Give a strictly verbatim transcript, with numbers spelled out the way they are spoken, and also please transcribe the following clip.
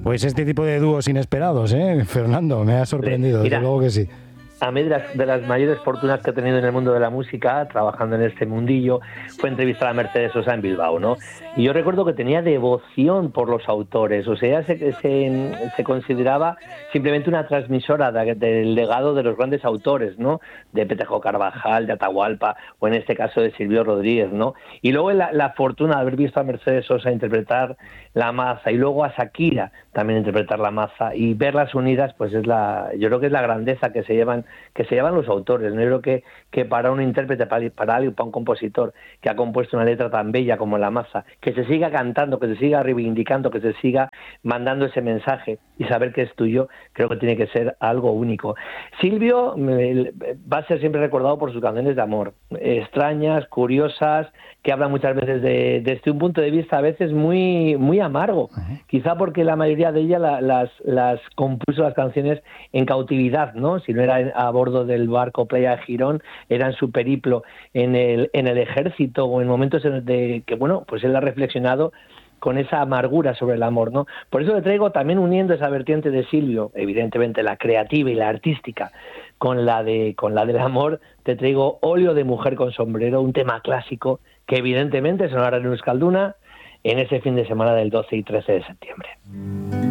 Pues este tipo de dúos inesperados, ¿eh, Fernando? Me ha sorprendido, Mira, desde luego que sí. a mí de las, de las mayores fortunas que he tenido en el mundo de la música, trabajando en este mundillo, fue entrevistar a Mercedes Sosa en Bilbao, ¿no? Y yo recuerdo que tenía devoción por los autores, o sea, se, se, se consideraba simplemente una transmisora de, del legado de los grandes autores, ¿no? De Petejo Carvajal, de Atahualpa, o en este caso de Silvio Rodríguez, ¿no? Y luego la, la fortuna de haber visto a Mercedes Sosa interpretar La Maza, y luego a Shakira también interpretar La Maza, y verlas unidas, pues es la, yo creo que es la grandeza que se llevan que se llevan los autores, ¿no? Yo creo que, que para un intérprete, para, para alguien, para un compositor que ha compuesto una letra tan bella como La Maza, que se siga cantando, que se siga reivindicando, que se siga mandando ese mensaje y saber que es tuyo, creo que tiene que ser algo único. Silvio me, va a ser siempre recordado por sus canciones de amor, extrañas, curiosas, que hablan muchas veces de, desde un punto de vista a veces muy, muy amargo, uh-huh. Quizá porque la mayoría de ellas la, las, las compuso las canciones en cautividad, ¿no? Si no era a bordo del barco Playa de Girón, era en su periplo en el, en el ejército, o en momentos en de que, bueno, pues él ha reflexionado con esa amargura sobre el amor, ¿no? Por eso le traigo también, uniendo esa vertiente de Silvio, evidentemente la creativa y la artística, con la de con la del amor, te traigo Óleo de mujer con sombrero, un tema clásico que evidentemente sonará en Euskalduna en ese fin de semana del doce y trece de septiembre.